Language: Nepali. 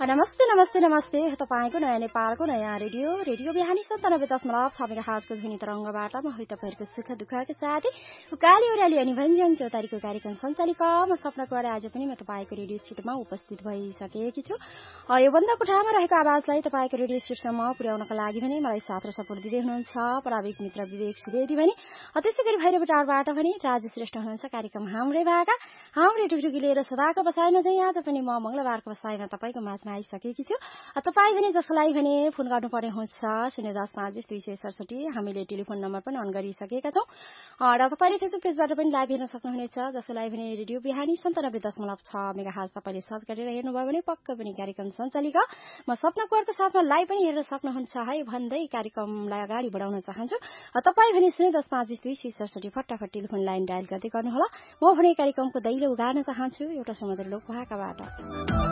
नमस्ते नमस्ते नमस्ते तपाईँको नयाँ नेपालको नयाँ रेडियो बिहानी 97.6 मेगाहर्जको ध्वनि तरंगबाट म है तपाईँहरूको सुख दुःखका साथै उकाली ओह्राली अनि भञ्ज्याङ चौतारीको कार्यक्रम सञ्चालिका म सपनाको आज पनि म तपाईँको रेडियो स्टुडियोमा उपस्थित भइसकेकी छु। योभन्दा कोठामा रहेको आवाजलाई तपाईँको रेडियो स्टुडियोसम्म पुर्याउनका लागि भने मलाई साथ र सपोर्ट दिँदै हुनुहुन्छ प्राविधिक मित्र विवेक सुवेदी भने त्यसै गरी भैरव टारबाट भने राजु श्रेष्ठ हुनुहुन्छ। कार्यक्रम हाम्रै भाका हाम्रै टुकटुकी लिएर सदाको बसाइमा चाहिँ आज पनि म मंगलबारको बसाइमा तपाईँको माझमा आइसकेकी छु। तपाईँ भने जसलाई भने फोन गर्नुपर्ने हुन्छ 0105267 हामीले टेलिफोन नम्बर पनि अन गरिसकेका छौं र तपाईँले फेसबुक पेजबाट पनि लाइभ हेर्न सक्नुहुनेछ। जसलाई भने रेडियो बिहानी 97.6 मेगाहर्ज तपाईँले सर्च गरेर हेर्नुभयो भने पक्कै पनि कार्यक्रम सञ्चालिका म सपना कोरको साथमा लाइभ पनि हेर्न सक्नुहुन्छ है भन्दै कार्यक्रमलाई अगाडि बढाउन चाहन्छु। तपाईँ भने 0105267 फटाफट टेलिफोन लाइन डायल गर्दै गर्नुहोला। म भने कार्यक्रमको दैलो उगार्न चाहन्छु एउटा सुमधुर लोकभाकाबाट।